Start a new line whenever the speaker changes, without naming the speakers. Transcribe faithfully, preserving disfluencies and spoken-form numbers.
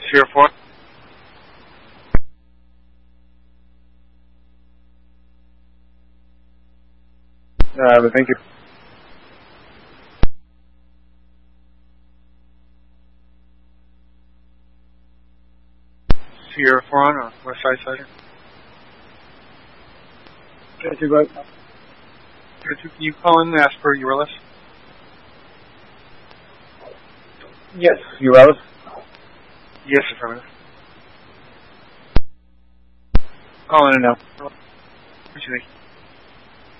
Sierra four.
Uh, but thank you.
Sierra four on or West Side Side.
Thank you, bud.
Can you call in and ask for U R L S?
Yes, U R L S?
Yes, affirmative. Call in and now. Appreciate it.